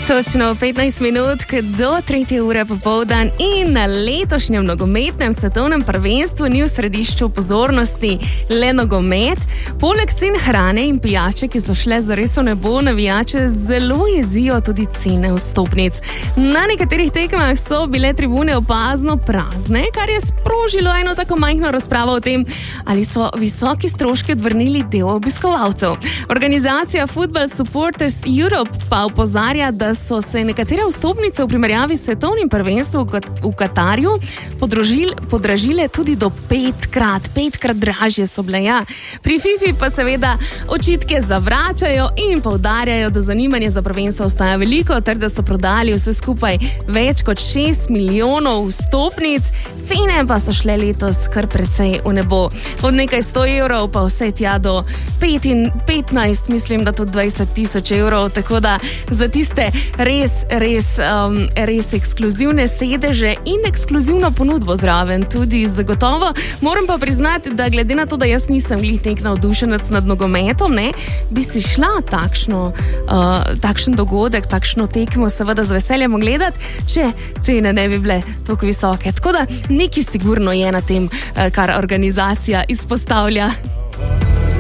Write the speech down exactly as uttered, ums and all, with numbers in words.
Točno petnajst minut do tretje ure popoldan in na letošnjem nogometnem svetovnem prvenstvu ni v središču pozornosti le nogomet. Poleg cen hrane in pijače, ki so šle zares v nebo, navijače zelo jezijo tudi cene vstopnic. Na nekaterih tekmah so bile tribune opazno prazne, kar je sprožilo eno tako majhno razpravo o tem, ali so visoki stroški odvrnili del obiskovalcev. Organizacija Football Supporters Europe pa opozarja, da so se nekatere vstopnice v primerjavi s svetovnim prvenstvom v Katarju podražile, podražile tudi do petkrat, petkrat dražje so bile, ja. Pri FIFA pa seveda očitke zavračajo in poudarjajo, da zanimanje za prvenstvo ostaja veliko, ter da so prodali vse skupaj več kot šest milijonov vstopnic, cene pa so šle letos kar precej v nebo. Od nekaj sto evrov pa vse tja do petnajst, mislim, da tudi dvajset tisoč evrov, tako da za tiste res, res, um, res ekskluzivne sedeže in ekskluzivno ponudbo zraven tudi zagotovo. Moram pa priznati, da glede na to, da jaz nisem glih nek navdušenec nad nogometom, ne, bi si šla takšno, uh, takšen dogodek, takšno tekmo seveda z veseljem ogledati, če cene ne bi bile toliko visoke. Tako da nekaj sigurno je na tem, kar organizacija izpostavlja